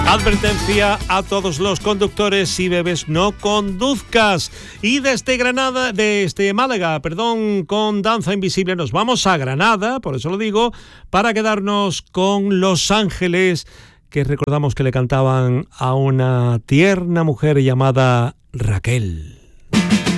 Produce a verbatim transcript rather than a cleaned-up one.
Advertencia a todos los conductores: si bebes no conduzcas. Y desde Granada, desde Málaga, perdón, con Danza Invisible nos vamos a Granada, por eso lo digo, para quedarnos con Los Ángeles, que recordamos que le cantaban a una tierna mujer llamada Raquel.